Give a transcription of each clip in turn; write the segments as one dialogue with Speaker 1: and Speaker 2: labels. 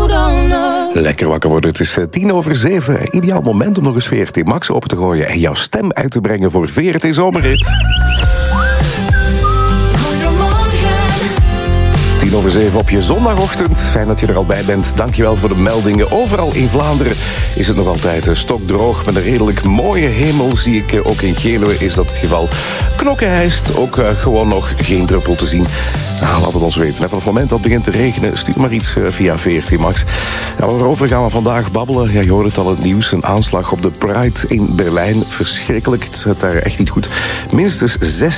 Speaker 1: Lekker wakker worden. Het is 7:10. Ideaal moment om nog eens VRT Max open te gooien en jouw stem uit te brengen voor VRT Zomerrit. 7:10 op je zondagochtend. Fijn dat je er al bij bent. Dankjewel voor de meldingen. Overal in Vlaanderen is het nog altijd stokdroog. Met een redelijk mooie hemel zie ik. Ook in Geluwe is dat het geval. Knokke hijst, ook gewoon nog geen druppel te zien. Nou, laat het ons weten. Net op het moment dat het begint te regenen, stuur maar iets via VRT Max. Ja, waarover gaan we vandaag babbelen? Ja, je hoort het al, het nieuws. Een aanslag op de Pride in Berlijn. Verschrikkelijk. Het zit daar echt niet goed. Minstens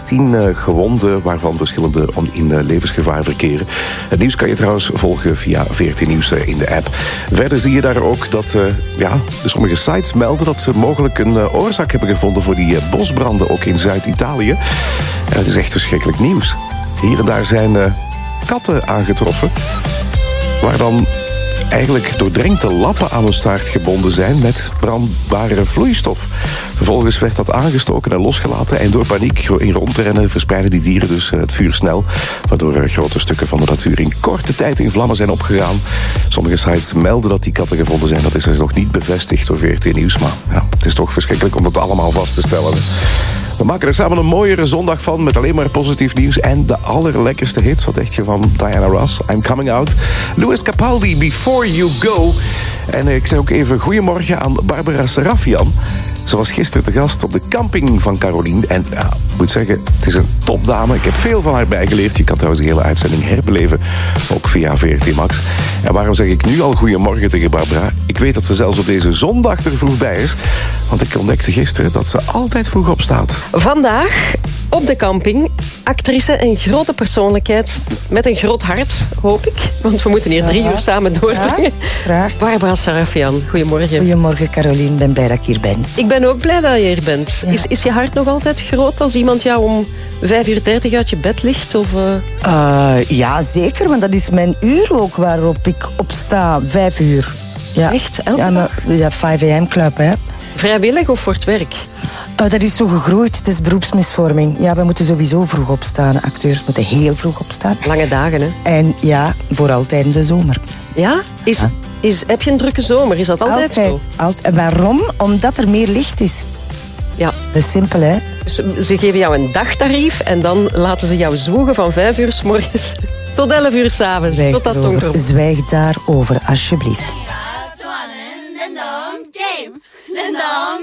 Speaker 1: 16 gewonden, waarvan verschillende in levensgevaar verkeren. Het nieuws kan je trouwens volgen via VRT Nieuws in de app. Verder zie je daar ook dat sommige sites melden dat ze mogelijk een oorzaak hebben gevonden voor die bosbranden, ook in Zuid-Italië. En het is echt verschrikkelijk nieuws. Hier en daar zijn katten aangetroffen, waar dan eigenlijk doordrenkte lappen aan hun staart gebonden zijn met brandbare vloeistof. Vervolgens werd dat aangestoken en losgelaten en door paniek in rond te rennen verspreidden die dieren dus het vuur snel, waardoor grote stukken van de natuur in korte tijd in vlammen zijn opgegaan. Sommige sites melden dat die katten gevonden zijn. Dat is dus nog niet bevestigd door VRT Nieuws, maar ja, het is toch verschrikkelijk om dat allemaal vast te stellen. We maken er samen een mooiere zondag van met alleen maar positief nieuws en de allerlekkerste hits. Wat dacht je van Diana Ross, I'm Coming Out. Louis Capaldi, Before You Go. En ik zei ook even goedemorgen aan Barbara Serafian. Ze was gisteren te gast op de camping van Carolien. En ik moet zeggen, het is een topdame. Ik heb veel van haar bijgeleerd. Je kan trouwens de hele uitzending herbeleven, ook via VRT Max. En waarom zeg ik nu al goedemorgen tegen Barbara? Ik weet dat ze zelfs op deze zondag er vroeg bij is. Want ik ontdekte gisteren dat ze altijd vroeg opstaat.
Speaker 2: Vandaag op de camping, actrice en grote persoonlijkheid met een groot hart, hoop ik. Want we moeten hier 3 uur samen doorbrengen.
Speaker 3: Ja, graag.
Speaker 2: Barbara Serafian, goedemorgen.
Speaker 3: Goedemorgen Caroline, ik ben blij dat ik hier ben.
Speaker 2: Ik ben ook blij dat je hier bent. Ja. Is je hart nog altijd groot als iemand jou om 5:30 uit je bed ligt? Of,
Speaker 3: Ja, zeker, want dat is mijn uur ook waarop ik opsta, 5 uur. Ja.
Speaker 2: Echt?
Speaker 3: Ja, 5 a.m. club, hè.
Speaker 2: Vrijwillig of voor het werk?
Speaker 3: Dat is zo gegroeid, het is beroepsmisvorming. Ja, we moeten sowieso vroeg opstaan. Acteurs moeten heel vroeg opstaan.
Speaker 2: Lange dagen, hè?
Speaker 3: En ja, vooral tijdens de zomer.
Speaker 2: Ja? Heb je een drukke zomer? Is dat altijd zo?
Speaker 3: En waarom? Omdat er meer licht is.
Speaker 2: Ja.
Speaker 3: Dat is simpel, hè?
Speaker 2: Dus ze geven jou een dagtarief en dan laten ze jou zwoegen van 5 uur 's morgens tot 11 uur 's avonds. Tot dat donker wordt.
Speaker 3: Zwijg daarover, alsjeblieft.